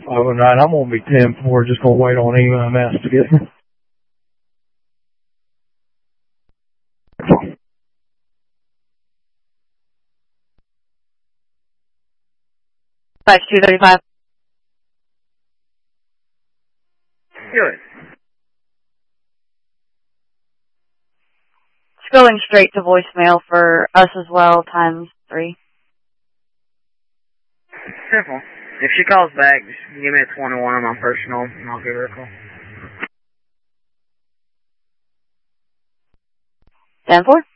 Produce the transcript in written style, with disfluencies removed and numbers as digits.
509. I'm going to be 10-4, just going to wait on EMS to get me. Five 235. Good. It's going straight to voicemail for us as well, ×3. Simple. If she calls back, just give me a 21 on my personal, and I'll give her a call. 10-4.